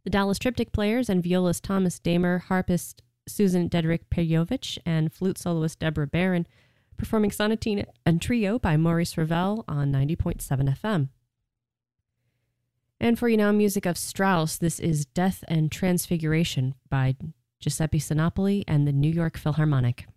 The Dallas Triptych Players and violist Thomas Damer, harpist Susan Dedrick Pejovic, and flute soloist Deborah Barron, performing Sonatine and Trio by Maurice Ravel on 90.7 FM. And for you now, music of Strauss, this is Death and Transfiguration by Giuseppe Sinopoli and the New York Philharmonic.